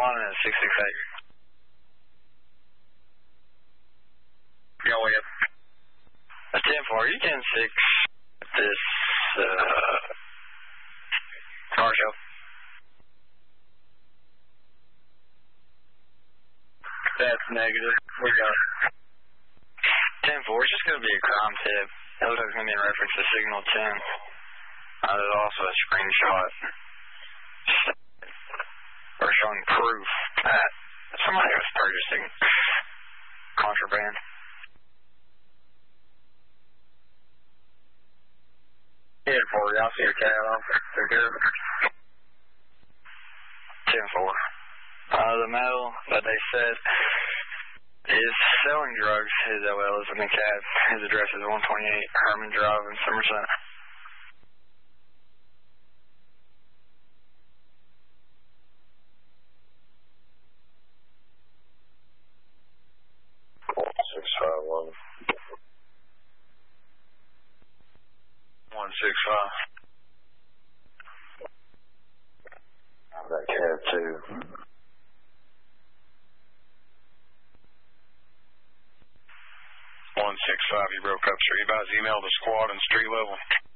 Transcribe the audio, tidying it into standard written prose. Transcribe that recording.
1 and 668. Go ahead. 10-4, you 10-6 this car show. That's negative. We got 10-4, it's just going to be a crime tip. It looks like it's going to be in reference to Signal 10. There's also a screenshot. Or showing proof that somebody was purchasing contraband. Yeah, for you. I'll see your cat off. Take care of it. 10-4. The male that they said is selling drugs. His OL is in the cab. His address is 128 Herman Drive in Somerset. That cab too. 165, you broke up, sir. You guys emailed the squad on street level.